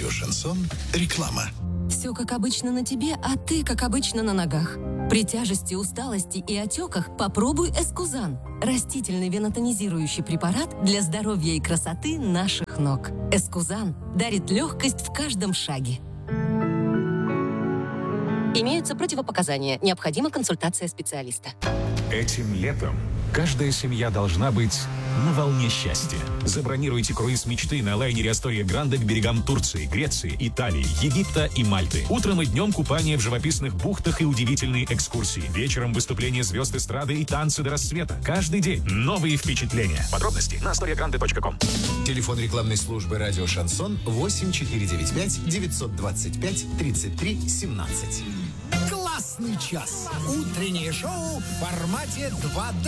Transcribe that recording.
Радио «Шансон». Реклама. Все как обычно на тебе, а ты как обычно на ногах. При тяжести, усталости и отеках попробуй Эскузан. Растительный венотонизирующий препарат для здоровья и красоты наших ног. Эскузан дарит легкость в каждом шаге. Имеются противопоказания. Необходима консультация специалиста. Этим летом каждая семья должна быть на волне счастья. Забронируйте круиз мечты на лайнере Астория Гранде к берегам Турции, Греции, Италии, Египта и Мальты. Утром и днем купание в живописных бухтах и удивительные экскурсии. Вечером выступления звезд эстрады и танцы до рассвета. Каждый день новые впечатления. Подробности на astoriagrande.com. Телефон рекламной службы «Радио Шансон» 8495 925 33 17. Классный час. Утреннее шоу в формате 2D.